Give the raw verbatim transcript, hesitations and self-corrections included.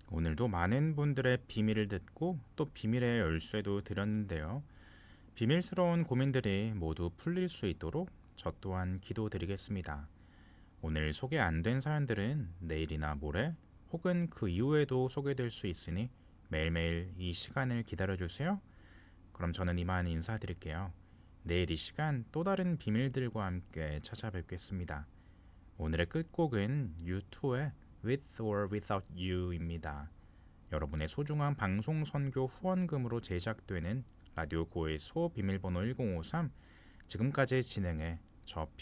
오늘도 많은 분들의 비밀을 듣고 또 비밀의 열쇠도 드렸는데요. 비밀스러운 고민들이 모두 풀릴 수 있도록 저 또한 기도드리겠습니다. 오늘 소개 안 된 사연들은 내일이나 모레 혹은 그 이후에도 소개될 수 있으니 매일매일 이 시간을 기다려주세요. 그럼 저는 이만 인사드릴게요. 내일 이 시간 또 다른 비밀들과 함께 찾아뵙겠습니다. 오늘의 끝곡은 유투의 With or Without You입니다. 여러분의 소중한 방송 선교 후원금으로 제작되는 라디오 고의 소 비밀번호 일공오삼, 지금까지 진행해 저